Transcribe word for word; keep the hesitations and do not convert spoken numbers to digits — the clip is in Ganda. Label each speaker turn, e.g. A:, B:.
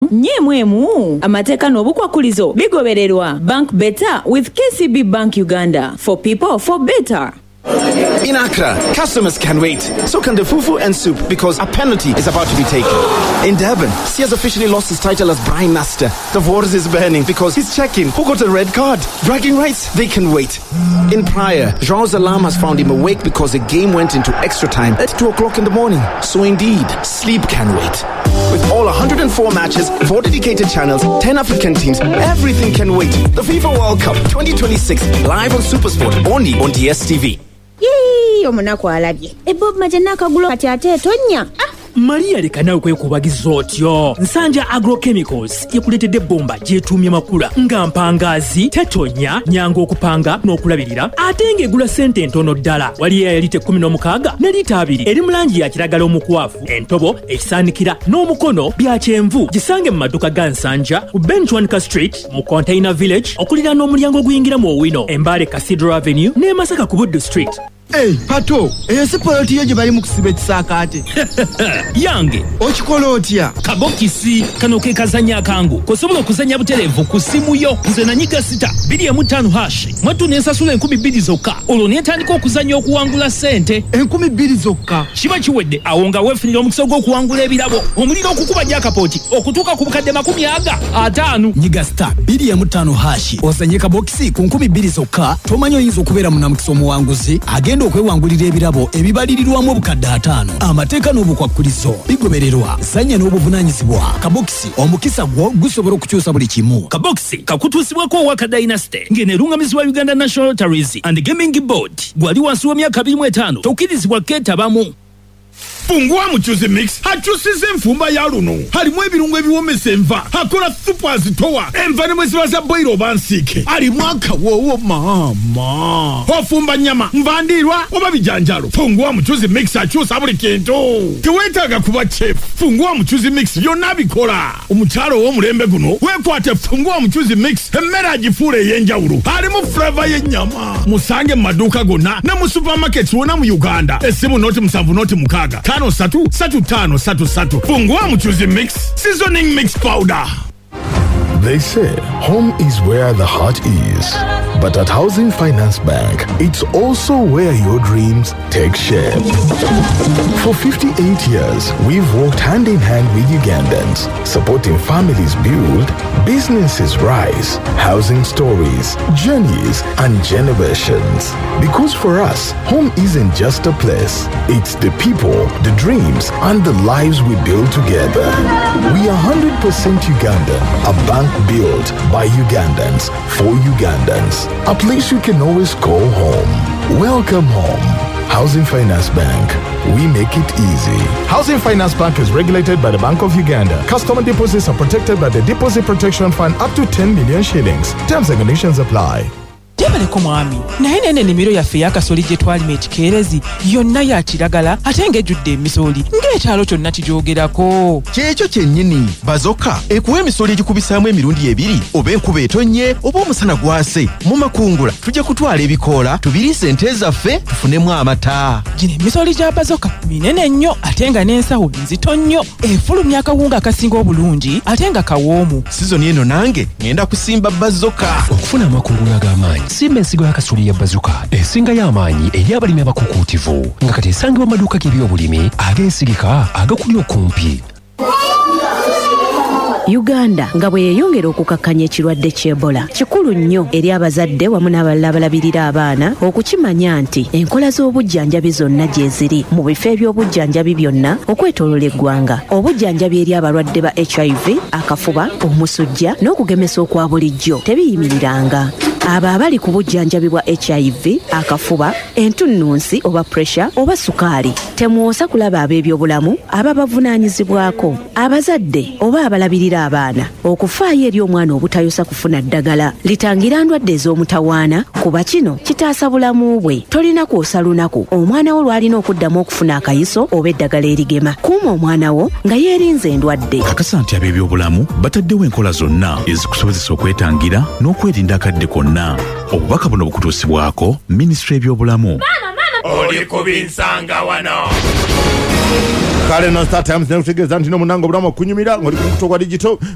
A: Nyemwemu amateeka n'obukwakulizo bigobererwa. Bank better with K C B Bank Uganda. For people, for better.
B: In Accra, customers can wait. So can the fufu and soup because a penalty is about to be taken. In Durban, C has officially lost his title as Brine Master. The waters is burning because he's checking who got a red card. Bragging rights, they can wait. In Praia, João's alarm has found him awake because the game went into extra time at two o'clock in the morning. So indeed, sleep can wait. With all one hundred four matches, four dedicated channels, ten African teams, everything can wait. The FIFA World Cup twenty twenty-six, live on SuperSport, only on D S T V.
C: Yee, omunako alabye. Ebob majana akagulo kati ate tonya. Ah.
D: Maria leka nawe kwekubagiza otyo. Nsanja Agrochemicals yekuletedde bomba gyetumye makula nga mpangazi tetonya nyango okupanga n'okulabirira ate ng'egula sente ntono ddala. Waliyo ya lita kumi n'omukaaga ne lita abiri eri mu langi ya kiragala omukwafu, entobo, ekisaanikira n'omukono bya kyenvu. Gisange mu maduka ga Nsanja ku Benchwanka Street mu Container Village okulira n'omulyango oguyingira mu Owino, Embale Cathedral Avenue ne Masaka ku Buddu Street.
E: Hey, Pato, eyo si poloti yo gye bali mu kusiba ekisaakaate.
F: Yange
E: okikola otya?
F: Kabokisi kano ke kazanya kangu kosobola okuzanya butereevu ku simu yo. Nze nanyiga sita bbiri emu ttaano hash mwatu n'ensasula enkumi bbiri zokka, olwo n'etandika okuzanya okuwangula ssente.
E: Enkumi bbiri zokka
F: kiba kiwedde, awo nga weefunira omukisa gw'okuwangula ebirabo, omuliro okukuba jakapooti okutuuka ku bukadde makumi aga ataano.
G: Nyiga sita bbiri emu ttaano hash ozanye kabokisi ku nkumi bbiri zokka, tomanyi oyinza okubeera munamukisa omuwanguzi agenda okwewangulira ebirabo ebibalirirwamu obukadde ataano. Amateeka n'obukwakulizo bigobererwa. Zanya n'obuvunaanyizibwa. Kabokisi, omukisa gwo gusobola okukyusa buli kimu.
F: Kabokisi kakutuusibwako Waka Dynasty ng'eneerungamizibwa Uganda National Lotteries and Gaming Board. Gwali wansi w'emyaka abiri mu etaano tokkirizibwa keetabamu.
H: Fungua Muchuzi Mix hachusize enfumba ya luno. Halimu ebirungo ebiwomesa enva. Hakola super zitowa. Enva ne mwesiba za boilo oba nsike. Halimu akawowo mama. Ofumba nyama mvandirwa oba bijanjalo. Fungua Muchuzi Mix hachusa buli kintu. Teweetaaga kuba chef. Fungua Muchuzi Mix yonna bikola. Omukyalo w'omulembe guno weekwate Fungua Muchuzi Mix emmere agifuula ey'enjawulo. Halimu flavor y'ennyama. Musange mu maduuka gonna ne mu supermarkets wonna mu Uganda. Essimu noti musanvu noti mukaaga. Tano satu satu tano satu satu. Fungua Muchuzi Mix seasoning mix powder.
I: They say home is where the heart is, but at Housing Finance Bank, it's also where your dreams take shape. For fifty-eight years, we've worked hand in hand with Ugandans, supporting families build, businesses rise, housing stories, journeys, and generations. Because for us, home isn't just a place, it's the people, the dreams, and the lives we build together. We are one hundred percent Uganda, a bank built by Ugandans for Ugandans. A place you can always call home. Welcome home. Housing Finance Bank. We make it easy.
J: Housing Finance Bank is regulated by the Bank of Uganda. Customer deposits are protected by the Deposit Protection Fund up to ten million shillings. Terms and conditions apply.
K: Tebaleko mwami naye nene ennimiro yaffe ey'akasooli gye twalima ekikeerezi yonna ya kiragala ate ng'ejjudde emisooli ng'ekyalo kyonna kijoogerako.
L: Kyekyo kyennyini bazoka ekuwa emisooli egikubisaamu emirundi ebiri oba enkuba etonnye oba omusana gwase mu makungula tujja kutwala ebikoola tubiriise ente zaffe tufunemu amata.
K: Gino emisooli gya bazoka minene nnyo ate nga n'ensawo nzito nnyo efulumya akawunga akasinga obulungi ate nga kawoomu.
L: Sizoni eno nange ngenda kusimba bazoka
M: okufuna amakungula ag'amaanyi. Simba ensigo y'akasooli ya bazuka esinga y'amaanyi eri abalimi abakukuutivu nga kati esangibwa mu maduuka g'ebyobulimi ag'ensigika agakuli okumpi.
N: Uganda nga bwe yeeyongera okukakkanya ekirwadde ky'Ebola kikulu nnyo eri abazadde wamu n'abalala abalabirira abaana okukimanya nti enkola z'obujjanjabi zonna gye ziri mu bifo eby'obujjanjabi byonna okwetooloola eggwanga. Obujjanjabi eri abalwadde ba H I V, akafuba, omusujja n'okugemesa okwa bulijjo tebiyimiriranga. Abo abali ku bujjanjabi bwa H I V, akafuba, entunnunsi oba pressure oba sukaali temwosa kulaba ab'ebyobulamu ababavunaanyizibwako, abazadde oba abalabirira abaana okufaayo eri omwana obutayosa kufuna ddagala litangira ndwadde ez'omutawaana kuba kino kitaasa bulamu bwe. Tolina kwosa lunaku omwana wo lwalina okuddamu okufuna akayiso oba eddagala erigema. Kuuma omwana wo nga yeerinze endwadde.
O: Kakasa nti ab'ebyobulamu bataddewo enkola zonna ezikusobozesa okwetangira n'okwerinda akadde konna. Obubaka buno bukutuusibwako Minisitule y'ebyobulamu.
H: Oli kubinsanga wano.
J: Kale no Star Times ne kutegeeza nti no munango obulamu okunyumira ng'oli ku mukutu gwa digital